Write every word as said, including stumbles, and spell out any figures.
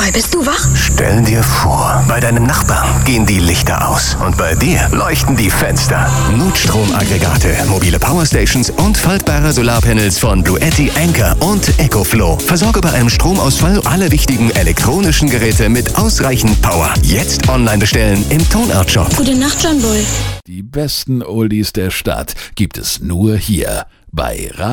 Johnboy, bist du wach? Stell dir vor, bei deinem Nachbarn gehen die Lichter aus und bei dir leuchten die Fenster. Notstromaggregate, mobile Powerstations und faltbare Solarpanels von Bluetti, Anker und EcoFlow. Versorge bei einem Stromausfall alle wichtigen elektronischen Geräte mit ausreichend Power. Jetzt online bestellen im Tonart Shop. Gute Nacht, Johnboy. Die besten Oldies der Stadt gibt es nur hier bei Radio